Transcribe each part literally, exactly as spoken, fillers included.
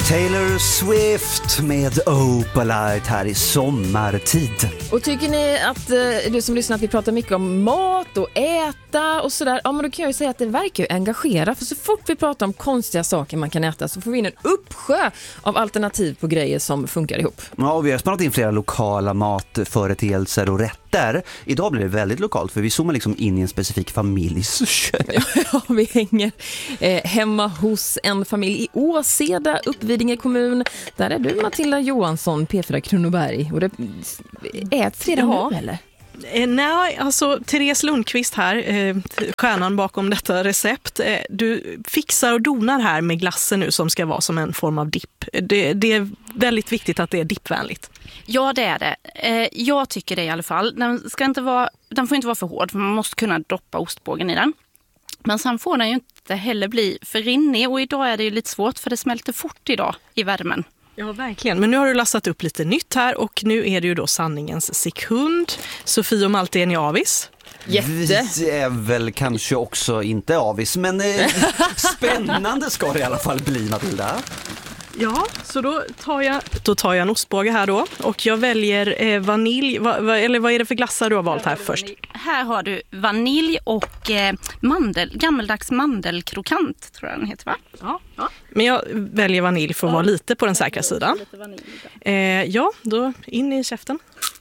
Taylor Swift med Opalite här i sommartid. Och tycker ni att eh, du som lyssnar att vi pratar mycket om mat och äta och sådär, ja men då kan jag ju säga att det verkar ju engagera, för så fort vi pratar om konstiga saker man kan äta så får vi in en uppsjö av alternativ på grejer som funkar ihop. Ja, och vi har spanat in flera lokala matföreteelser och rätter. Idag blir det väldigt lokalt för vi zoomar liksom in i en specifik familjs kök. Ja, vi hänger eh, hemma hos en familj i Åseda, Uppvidinge kommun. Där är du Matilda Johansson, P fyra Kronoberg. Och det äts det ja. nu, eller? Eh, nej, alltså Therese Lundqvist här, eh, stjärnan bakom detta recept. Eh, du fixar och donar här med glassen nu som ska vara som en form av dipp. Det, det är väldigt viktigt att det är dippvänligt. Ja, det är det. Eh, jag tycker det i alla fall. Den, ska inte vara, den får inte vara för hård, för man måste kunna doppa ostbågen i den. Men sen får den ju inte heller bli för rinnig, och idag är det ju lite svårt för det smälter fort idag i värmen. Ja, verkligen. Men nu har du lastat upp lite nytt här och nu är det ju då sanningens sekund. Sofie och Malte, är ni avis? Jätte. Vi är väl kanske också inte avis, men eh, spännande ska det i alla fall bli, Matilda. Ja, så då tar jag, då tar jag en ostbåge här då och jag väljer eh, vanilj. Va, va, eller vad är det för glassar du har valt här först? Här har du vanilj och eh, mandel, gammeldags mandelkrokant tror jag den heter, va? Ja. Ja. Men jag väljer vanilj för att vara lite på den säkra sidan. Eh, ja, då in i käften.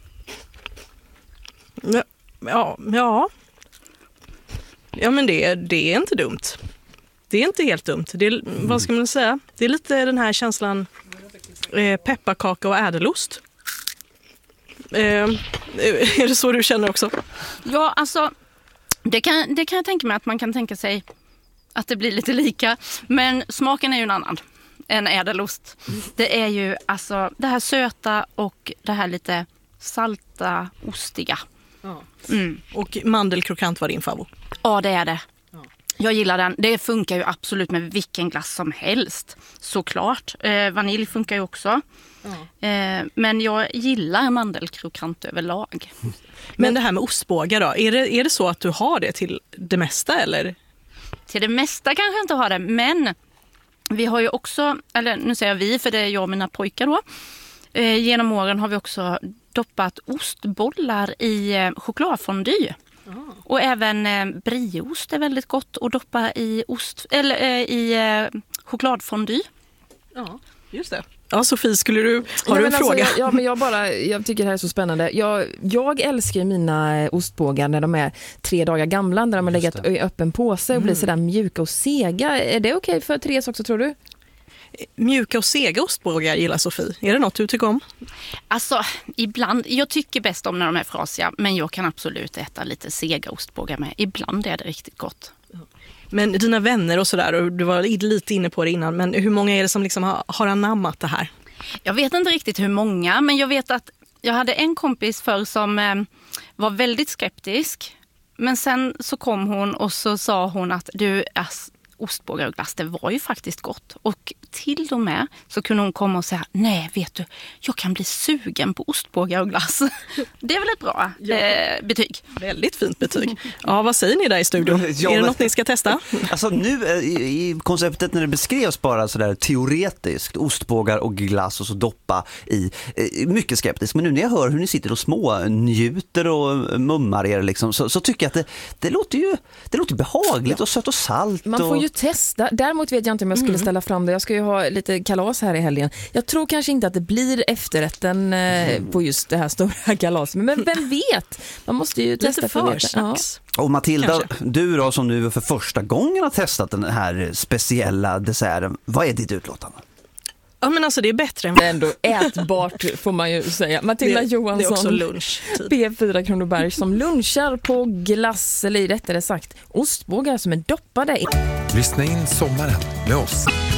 Ja, ja. Ja, ja men det, det är inte dumt. Det är inte helt dumt. Det är, vad ska man säga? Det är lite den här känslan eh, pepparkaka och ädelost. Eh, är det så du känner också? Ja, alltså det kan, det kan jag tänka mig att man kan tänka sig att det blir lite lika. Men smaken är ju en annan än ädelost. Det är ju alltså det här söta och det här lite salta, ostiga. Mm. Och mandelkrokant var din favorit? Ja, det är det. Jag gillar den. Det funkar ju absolut med vilken glass som helst. Såklart. Eh, vanilj funkar ju också. Mm. Eh, men jag gillar mandelkrokant överlag. Men, men det här med ostbågar då, är det, är det så att du har det till det mesta eller? Till det mesta kanske jag inte har det, men vi har ju också, eller nu säger jag vi för det är jag och mina pojkar då. Eh, genom åren har vi också doppat ostbollar i eh, chokladfondue. Mm. Och även eh, brieost är väldigt gott att doppa i ost eller eh, i eh, chokladfondue. Ja, just det. Ja, Sofie, skulle du har ja, du en alltså, fråga? Jag, ja, men jag bara jag tycker det här är så spännande. Jag jag älskar mina ostbågar när de är tre dagar gamla, när de har legat i öppen påse och mm. blir sådär mjuka och sega. Är det okej för Therese också, tror du? Mjuka och sega ostbågar gillar Sofie. Är det något du tycker om? Alltså, ibland. Jag tycker bäst om när de är frasiga, men jag kan absolut äta lite sega ostbågar med. Ibland är det riktigt gott. Men dina vänner och sådär, och du var lite inne på det innan, men hur många är det som liksom har, har anammat det här? Jag vet inte riktigt hur många, men jag vet att jag hade en kompis förr som eh, var väldigt skeptisk. Men sen så kom hon och så sa hon att du, ass, ostbågar och glass, det var ju faktiskt gott. Och till och med så kunde hon komma och säga, nej vet du, jag kan bli sugen på ostbågar och glass. Det är väl ett bra ja. eh, betyg. Väldigt fint betyg. Ja, vad säger ni där i studion? Ja, är det något ni ska testa? Alltså nu i, i konceptet när det beskrevs bara sådär teoretiskt, ostbågar och glass och så doppa i, eh, mycket skeptisk. Men nu när jag hör hur ni sitter och små njuter och mummar er liksom, så, så tycker jag att det, det låter ju det låter behagligt ja. och sött och salt. Man får och... ju testa. Däremot vet jag inte om jag skulle mm. ställa fram det. Jag ska ju ha lite kalas här i helgen. Jag tror kanske inte att det blir efterrätten eh, mm. på just det här stora kalaset. Men vem vet? Man måste ju testa lite för att ja. Och Matilda, kanske. du då som nu för första gången har testat den här speciella desserten. Vad är ditt utlåtande? Ja, men alltså det är bättre än... Det är ändå ätbart får man ju säga. Matilda det, Johansson, det är också lunch. P fyra Kronoberg, som lunchar på glass, eller rättare sagt ostbågar som är doppade i. Lyssna in sommaren med oss.